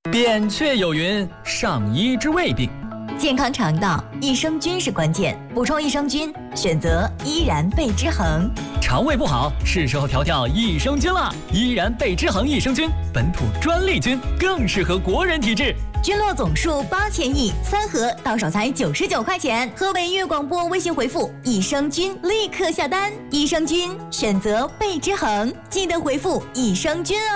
扁鹊有云：“上医治未病。” 健康肠道，益生菌是关键。补充益生菌，选择依然贝之恒。 肠胃不好，是时候调调益生菌了。依然贝之恒益生菌，本土专利菌，更适合国人体质。 菌落总数8000亿，3盒到手才99块钱。河北粤广播微信回复“益生菌”立刻下单。益生菌选择贝之恒，记得回复“益生菌”哦。